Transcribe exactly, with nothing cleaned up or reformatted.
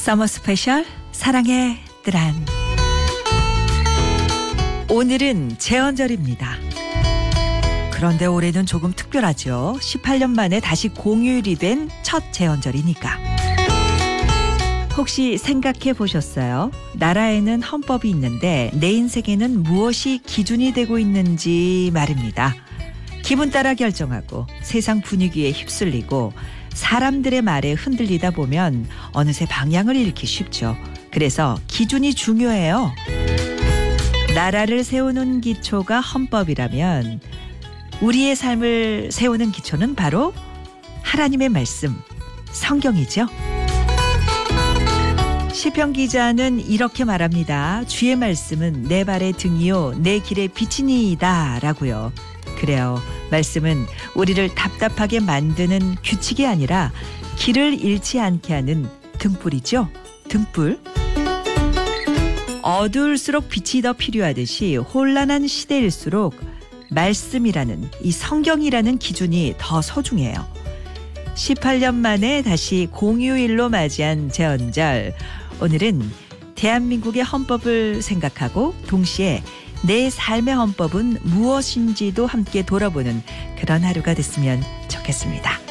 서머 스페셜 사랑의 드란. 오늘은 제헌절입니다. 그런데 올해는 조금 특별하죠. 십팔 년 만에 다시 공휴일이 된 첫 제헌절이니까. 혹시 생각해 보셨어요? 나라에는 헌법이 있는데 내 인생에는 무엇이 기준이 되고 있는지 말입니다. 기분 따라 결정하고 세상 분위기에 휩쓸리고 사람들의 말에 흔들리다 보면 어느새 방향을 잃기 쉽죠. 그래서 기준이 중요해요. 나라를 세우는 기초가 헌법이라면 우리의 삶을 세우는 기초는 바로 하나님의 말씀, 성경이죠. 시편 기자는 이렇게 말합니다. 주의 말씀은 내 발의 등이요 내 길의 빛이니이다 라고요. 그래요. 말씀은 우리를 답답하게 만드는 규칙이 아니라 길을 잃지 않게 하는 등불이죠. 등불. 어두울수록 빛이 더 필요하듯이 혼란한 시대일수록 말씀이라는 이 성경이라는 기준이 더 소중해요. 십팔 년 만에 다시 공휴일로 맞이한 제헌절. 오늘은 대한민국의 헌법을 생각하고 동시에 내 삶의 헌법은 무엇인지도 함께 돌아보는 그런 하루가 됐으면 좋겠습니다.